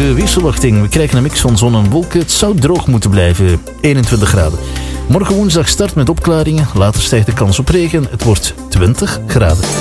de weersverwachting. We krijgen een mix van zon en wolken. Het zou droog moeten blijven. 21 graden. Morgen woensdag start met opklaringen. Later stijgt de kans op regen. Het wordt 20 graden.